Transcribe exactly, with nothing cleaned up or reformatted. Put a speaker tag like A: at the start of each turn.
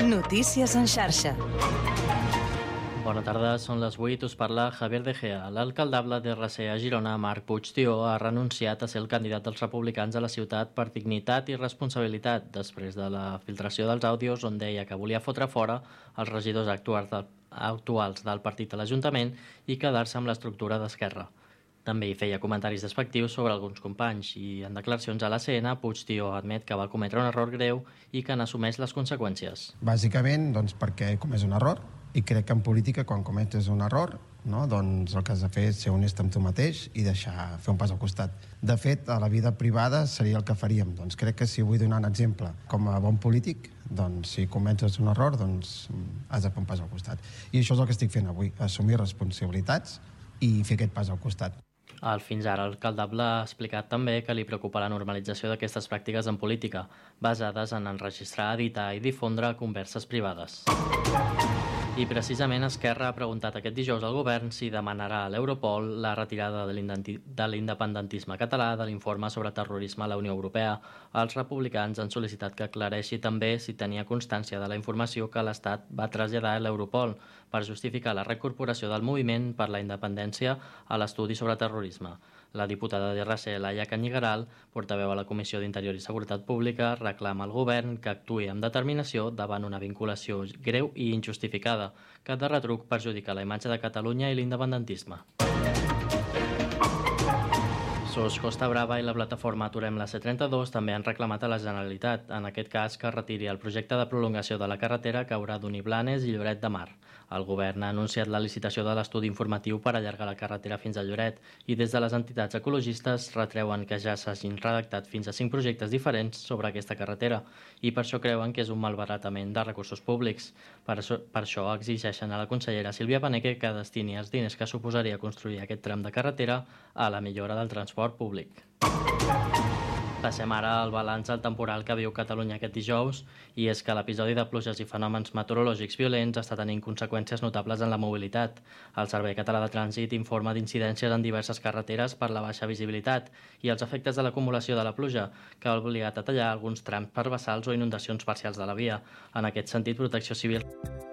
A: Notícies en xarxa.
B: Bona tarda, són les vuit, us parla Javier De Gea. L'alcaldable d'R C a Girona, Marc Puigtió, ha renunciat a ser el candidat dels republicans a la ciutat per dignitat i responsabilitat, després de la filtració dels àudios on deia que volia fotre fora els regidors actuals del, actuals del partit a l'Ajuntament i quedar-se amb l'estructura d'Esquerra. També hi feia comentaris despectius sobre alguns companys i en declaracions a l'A C N, Puigtió admet que va cometre un error greu i que n'assumeix les conseqüències.
C: Bàsicament, doncs, perquè he comès un error i crec que en política, quan cometes un error, no, doncs el que has de fer és ser honest amb tu mateix i deixar fer un pas al costat. De fet, a la vida privada seria el que faríem. Doncs crec que si vull donar un exemple com a bon polític, doncs si cometes un error, doncs has de fer un pas al costat. I això és el que estic fent avui, assumir responsabilitats i fer aquest pas al costat.
B: El fins ara alcaldable ha explicat també que li preocupa la normalització d'aquestes pràctiques en política, basades en enregistrar, editar i difondre converses privades. I precisament Esquerra ha preguntat aquest dijous al govern si demanarà a l'Europol la retirada de l'independentisme català de l'informe sobre terrorisme a la Unió Europea. Els republicans han sol·licitat que aclareixi també si tenia constància de la informació que l'Estat va traslladar a l'Europol per justificar la recorporació del moviment per la independència a l'estudi sobre terrorisme. La diputada d'R C, Laia Canyigaral, portaveu a la Comissió d'Interior i Seguretat Pública, reclama al govern que actuï amb determinació davant una vinculació greu i injustificada que de retruc perjudica la imatge de Catalunya i l'independentisme. SOS Costa Brava i la plataforma Aturem la C trenta-dos també han reclamat a la Generalitat, en aquest cas que retiri el projecte de prolongació de la carretera que haurà d'unir Blanes i Lloret de Mar. El govern ha anunciat la licitació de l'estudi informatiu per allargar la carretera fins a Lloret i des de les entitats ecologistes retreuen que ja s'hagin redactat fins a cinc projectes diferents sobre aquesta carretera i per això creuen que és un malbaratament de recursos públics. Per això, per això exigeixen a la consellera Sílvia Paneque que destini els diners que suposaria construir aquest tram de carretera a la millora del transport públic. Passem ara al balanç del temporal que viu Catalunya aquest dijous i és que l'episodi de pluges i fenòmens meteorològics violents està tenint conseqüències notables en la mobilitat. El Servei Català de Trànsit informa d'incidències en diverses carreteres per la baixa visibilitat i els efectes de l'acumulació de la pluja, que ha obligat a tallar alguns trams per vessals o inundacions parcials de la via. En aquest sentit, Protecció Civil